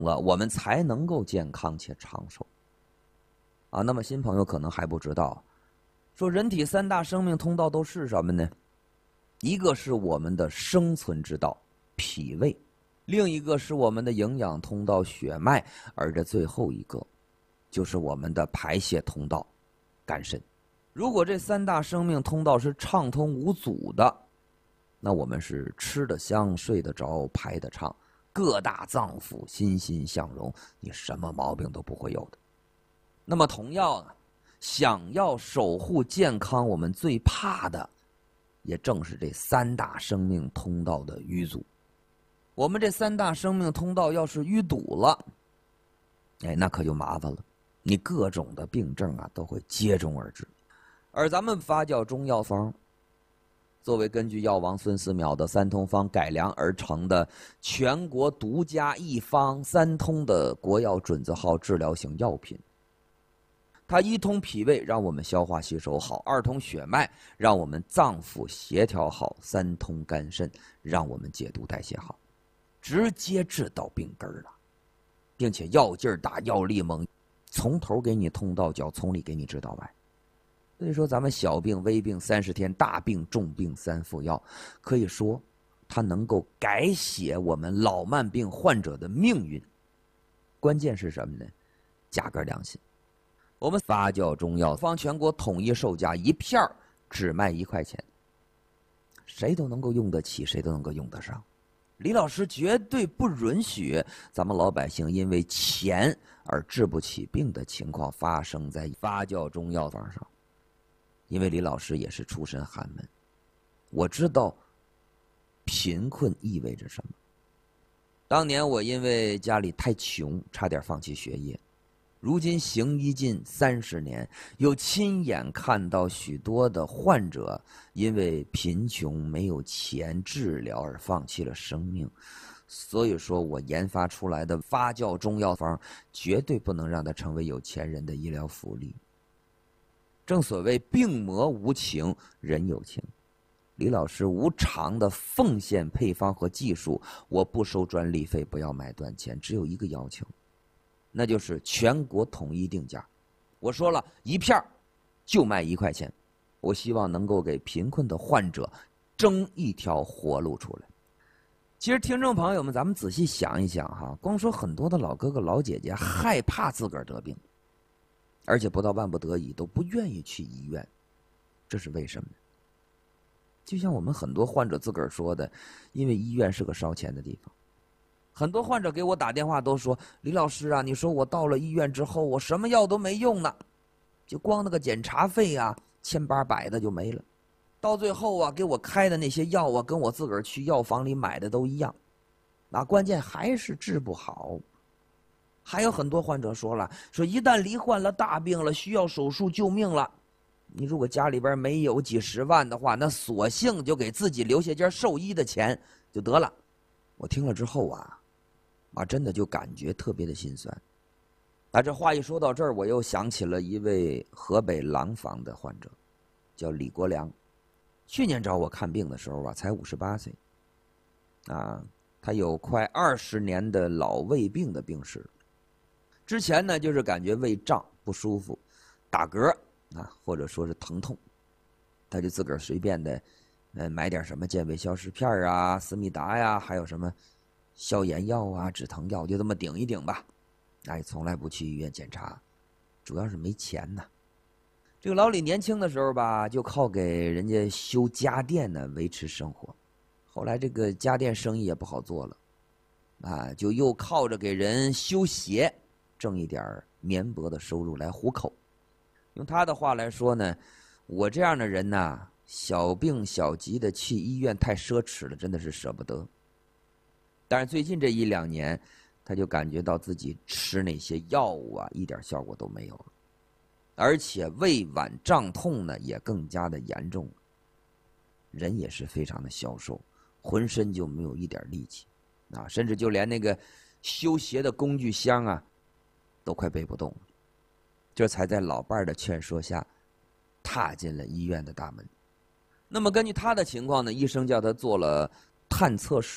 我们才能够健康且长寿。那么新朋友可能还不知道，说人体3大生命通道都是什么呢？一个是我们的生存之道，脾胃；另一个是我们的营养通道，血脉；而这最后一个，就是我们的排泄通道，肝肾。如果这3大生命通道是畅通无阻的，那我们是吃得香、睡得着、排得畅，各大脏腑欣欣向荣，你什么毛病都不会有的。那么同样啊，想要守护健康，我们最怕的也正是这3大生命通道的淤阻。我们这3大生命通道要是淤堵了，那可就麻烦了，你各种的病症都会接踵而至。而咱们发酵中药方作为根据药王孙思邈的3通方改良而成的全国独家一方3通的国药准字号治疗型药品，它1通脾胃让我们消化吸收好，2通血脉让我们脏腑协调好，3通肝肾让我们解毒代谢好，直接治到病根了，并且药劲儿大，药力猛，从头给你通到脚，从里给你治到外。所以说咱们小病微病30天，大病重病3副药，可以说它能够改写我们老慢病患者的命运。关键是什么呢？价格良心。我们发酵中药方全国统一售价1片只卖1块钱，谁都能够用得起，谁都能够用得上。李老师绝对不允许咱们老百姓因为钱而治不起病的情况发生在发酵中药方上。因为李老师也是出身寒门，我知道贫困意味着什么。当年我因为家里太穷，差点放弃学业。如今行医近30年，又亲眼看到许多的患者因为贫穷没有钱治疗而放弃了生命。所以说我研发出来的发酵中药方绝对不能让它成为有钱人的医疗福利。正所谓病魔无情，人有情。李老师无偿的奉献配方和技术，我不收专利费，不要买断钱，只有一个要求，那就是全国统一定价。我说了，1片就卖1块钱，我希望能够给贫困的患者争一条活路出来。其实听众朋友们，咱们仔细想一想哈，光说很多的老哥哥老姐姐害怕自个儿得病，而且不到万不得已都不愿意去医院，这是为什么？就像我们很多患者自个儿说的，因为医院是个烧钱的地方。很多患者给我打电话都说，李老师啊，你说我到了医院之后，我什么药都没用呢，就光那个检查费啊，1000-800的就没了。到最后啊，给我开的那些药啊，跟我自个儿去药房里买的都一样，关键还是治不好。还有很多患者说了，说一旦罹患了大病了，需要手术救命了，你如果家里边没有几十万的话，那索性就给自己留下点寿医的钱就得了。我听了之后真的就感觉特别的心酸。这话一说到这儿，我又想起了一位河北廊坊的患者，叫李国良。去年找我看病的时候才58岁，他有快20年的老胃病的病史。之前呢，就是感觉胃胀不舒服，打嗝或者说是疼痛，他就自个儿随便的买点什么健胃消食片啊、思密达呀，还有什么消炎药啊、止疼药，就这么顶一顶吧。从来不去医院检查，主要是没钱呢。这个老李年轻的时候就靠给人家修家电呢维持生活，后来这个家电生意也不好做了，就又靠着给人修鞋挣一点绵薄的收入来糊口。用他的话来说呢，我这样的人呢，小病小疾的去医院太奢侈了，真的是舍不得。但是最近这1-2年，他就感觉到自己吃那些药物一点效果都没有了，而且胃脘胀痛呢也更加的严重，人也是非常的消瘦，浑身就没有一点力气甚至就连那个修鞋的工具箱都快背不动了。这才在老伴的劝说下踏进了医院的大门。那么根据他的情况呢，医生叫他做了碳测试，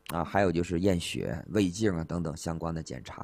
啊，还有就是验血、胃镜啊等等相关的检查。